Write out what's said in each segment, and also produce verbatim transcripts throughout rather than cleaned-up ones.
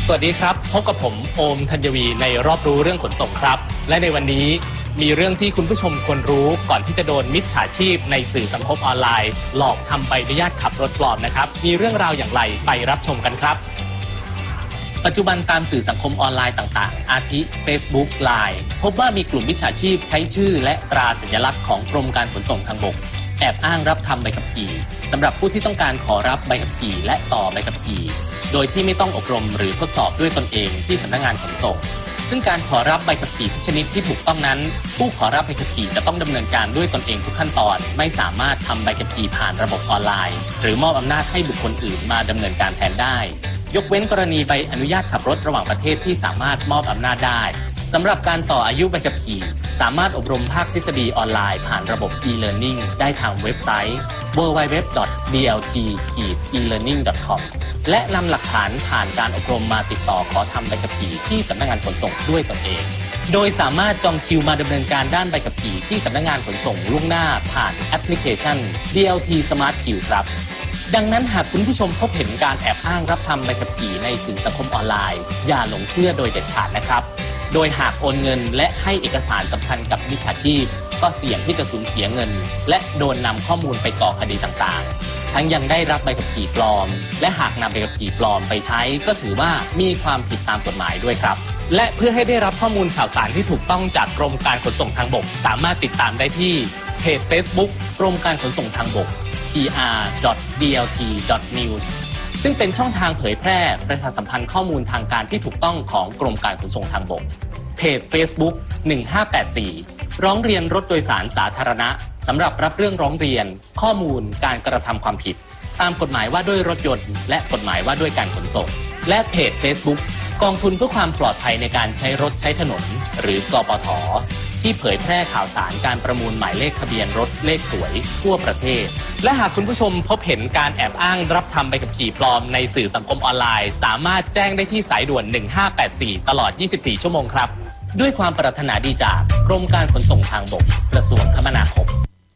สวัสดีครับพบกับผมโอมธัญวีในรอบรู้เรื่องขนส่งครับและในวันนี้มีเรื่องที่คุณผู้ชมควรรู้ก่อนที่จะโดนมิจฉาชีพในสื่อสังคมออนไลน์หลอกทำใบอนุญาตขับรถปลอมนะครับมีเรื่องราวอย่างไรไปรับชมกันครับปัจจุบันตามสื่อสังคมออนไลน์ต่างๆอาทิ Facebook ไลน์ พบว่ามีกลุ่มมิจฉาชีพใช้ชื่อและตราสัญลักษณ์ของกรมการขนส่งทางบกแอบอ้างรับทำใบขับขี่สำหรับผู้ที่ต้องการขอรับใบขับขี่และต่อใบขับขี่โดยที่ไม่ต้องอบรมหรือทดสอบด้วยตนเองที่สำนักงานขนส่งซึ่งการขอรับใบขับขี่ทุกชนิดที่ถูกต้องนั้นผู้ขอรับใบขับขี่จะต้องดำเนินการด้วยตนเองทุกขั้นตอนไม่สามารถทำใบขับขี่ผ่านระบบออนไลน์หรือมอบอำนาจให้บุคคลอื่นมาดำเนินการแทนได้ยกเว้นกรณีใบอนุญาตขับรถระหว่างประเทศที่สามารถมอบอำนาจได้สำหรับการต่ออายุใบขับขี่สามารถอบรมภาคทฤษฎีออนไลน์ผ่านระบบ e-learning ได้ทางเว็บไซต์ ดับเบิลยู ดับเบิลยู ดับเบิลยู ดอท ดี แอล ที อี เลอร์นิ่ง ดอท คอม และนำหลักฐานผ่านการอบรมมาติดต่อขอทำใบขับขี่ที่สำนักงานขนส่งด้วยตนเองโดยสามารถจองคิวมาดำเนินการด้านใบขับขี่ที่สำนักงานขนส่งล่วงหน้าผ่านแอปพลิเคชัน ดี แอล ที Smart Queue ครับดังนั้นหากคุณผู้ชมพบเห็นการแอบอ้างรับทำใบขับขี่ในสื่อสังคมออนไลน์อย่าหลงเชื่อโดยเด็ดขาดนะครับโดยหากโอนเงินและให้เอกสารสำคัญกับมิจฉาชีพก็เสี่ยงที่จะสูญเสียเงินและโดนนำข้อมูลไปก่อคดีต่างๆทั้งยังได้รับใบขับขี่ปลอมและหากนำใบขับขี่ปลอมไปใช้ก็ถือว่ามีความผิดตามกฎหมายด้วยครับและเพื่อให้ได้รับข้อมูลข่าวสารที่ถูกต้องจากกรมการขนส่งทางบกสามารถติดตามได้ที่เพจ Facebook กรมการขนส่งทางบก พี อาร์ ดอท ดี แอล ที ดอท นิวส์ ซึ่งเป็นช่องทางเผยแพร่ประชาสัมพันธ์ข้อมูลทางการที่ถูกต้องของกรมการขนส่งทางบกเพจ Facebook หนึ่งห้าแปดสี่ร้องเรียนรถโดยสารสาธารณะสำหรับรับเรื่องร้องเรียนข้อมูลการกระทำความผิดตามกฎหมายว่าด้วยรถยนต์และกฎหมายว่าด้วยการขนส่งและเพจ Facebook กองทุนเพื่อความปลอดภัยในการใช้รถใช้ถนนหรือกปท.ที่เผยแพร่ข่าวสารการประมูลหมายเลขทะเบียนรถเลขสวยทั่วประเทศและหากคุณผู้ชมพบเห็นการแอบอ้างรับทำใบขับขี่ปลอมในสื่อสังคมออนไลน์สามารถแจ้งได้ที่สายด่วนหนึ่งห้าแปดสี่ตลอดยี่สิบสี่ชั่วโมงครับด้วยความปรารถนาดีจากกรมการขนส่งทางบกกระทรวงคมนาคม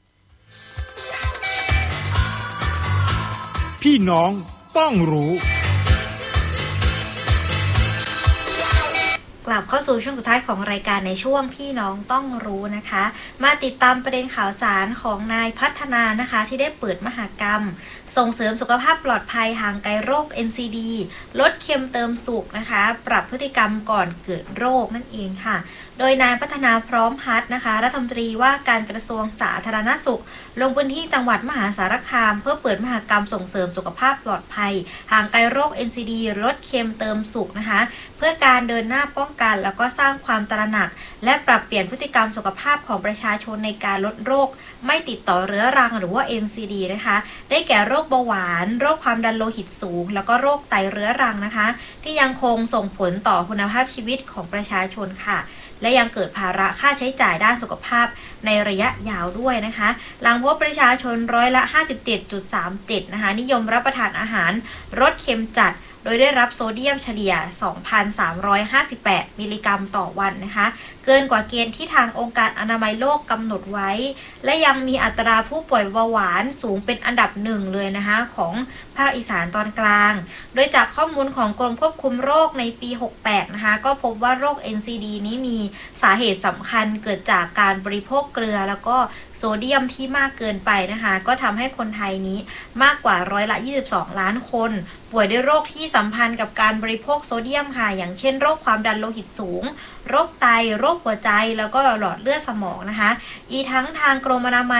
พี่น้องต้องรู้กลับเข้าสู่ช่วงสุดท้ายของรายการในช่วงพี่น้องต้องรู้นะคะมาติดตามประเด็นข่าวสารของนายพัฒนานะคะที่ได้เปิดมหกรรมส่งเสริมสุขภาพปลอดภัยห่างไกลโรค เอ็น ซี ดี ลดเค็มเติมสุขนะคะปรับพฤติกรรมก่อนเกิดโรคนั่นเองค่ะโดยนายพัฒนาพร้อมพัฒน์นะคะรัฐมนตรีว่าการกระทรวงสาธารณสุขลงพื้นที่จังหวัดมหาสารคามเพื่อเปิดมหกรรมส่งเสริมสุขภาพปลอดภัยห่างไกลโรค เอ็น ซี ดี ลดเค็มเติมสุขนะคะเพื่อการเดินหน้าป้องกันแล้วก็สร้างความตระหนักและปรับเปลี่ยนพฤติกรรมสุขภาพของประชาชนในการลดโรคไม่ติดต่อเรื้อรังหรือว่า เอ็น ซี ดี นะคะได้แก่โรคเบาหวานโรคความดันโลหิตสูงแล้วก็โรคไตเรื้อรังนะคะที่ยังคงส่งผลต่อคุณภาพชีวิตของประชาชนค่ะและยังเกิดภาระค่าใช้จ่ายด้านสุขภาพในระยะยาวด้วยนะคะหลังพบประชาชนร้อยละ ห้าสิบเจ็ดจุดสามเจ็ด นะคะนิยมรับประทานอาหารรสเค็มจัดโดยได้รับโซเดียมเฉลี่ย สองพันสามร้อยห้าสิบแปด มิลลิกรัมต่อวันนะคะเกินกว่าเกณฑ์ที่ทางองค์การอนามัยโลกกำหนดไว้และยังมีอัตราผู้ป่วยเบาหวานสูงเป็นอันดับหนึ่งเลยนะคะของภาคอีสานตอนกลางโดยจากข้อมูลของกรมควบคุมโรคในปีหกสิบแปดนะคะก็พบว่าโรค เอ็น ซี ดี นี้มีสาเหตุสำคัญเกิดจากการบริโภคเกลือแล้วก็โซเดียมที่มากเกินไปนะคะก็ทำให้คนไทยนี้มากกว่าร้อยละยี่สิบสองล้านคนป่วยด้วยโรคที่สัมพันธ์กับการบริโภคโซเดียมค่ะอย่างเช่นโรคความดันโลหิตสูงโรคไตโรคหัวใจแล้วก็หลอดเลือดสมองนะคะอีกทั้งทางกรมอนามัย